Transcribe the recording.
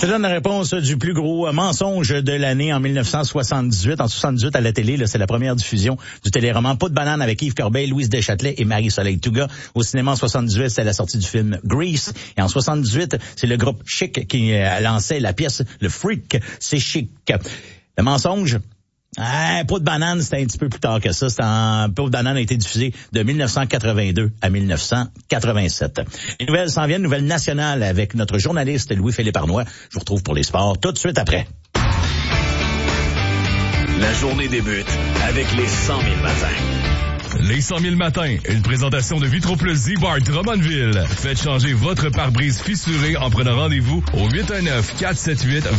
Je te donne la réponse du plus gros mensonge de l'année en 1978. En 78, à la télé, là, c'est la première diffusion du téléroman Pas de banane avec Yves Corbeil, Louise Deschâtelet et Marie-Soleil Touga. Au cinéma, en 78, c'est la sortie du film Grease. Et en 78, c'est le groupe Chic qui lançait la pièce Le Freak, c'est Chic. Le mensonge? Pas de banane, c'était un petit peu plus tard que ça. Pas de banane a été diffusé de 1982 à 1987. Les nouvelles s'en viennent, nouvelles nationales avec notre journaliste Louis-Philippe Arnois. Je vous retrouve pour les sports tout de suite après. La journée débute avec les 100 000 matins. Les 100 000 matins, une présentation de Vitroplus Z-Bar Drummondville. Faites changer votre pare-brise fissuré en prenant rendez-vous au 819-478